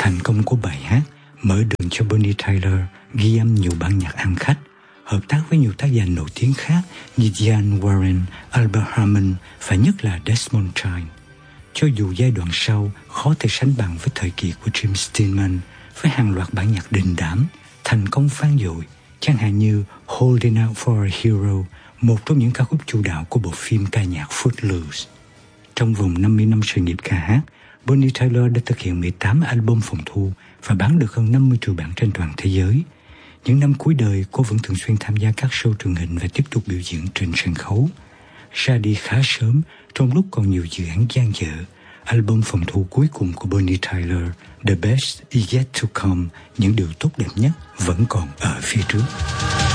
Thành công của bài hát mở đường cho Bonnie Tyler ghi âm nhiều bản nhạc ăn khách, hợp tác với nhiều tác giả nổi tiếng khác như Diane Warren, Albert Hammond và nhất là Desmond Child. Cho dù giai đoạn sau khó thể sánh bằng với thời kỳ của Jim Steinman với hàng loạt bản nhạc đình đám, thành công vang dội, chẳng hạn như Holding Out for a Hero, một trong những ca khúc chủ đạo của bộ phim ca nhạc Footloose. Trong vòng 50 năm sự nghiệp ca hát, Bonnie Tyler đã thực hiện 18 album phòng thu và bán được hơn 50 triệu bản trên toàn thế giới. Những năm cuối đời, cô vẫn thường xuyên tham gia các show truyền hình và tiếp tục biểu diễn trên sân khấu. Ra đi khá sớm, trong lúc còn nhiều dự án dang dở, album phòng thu cuối cùng của Bonnie Tyler, The Best Is Yet to Come, những điều tốt đẹp nhất vẫn còn ở phía trước.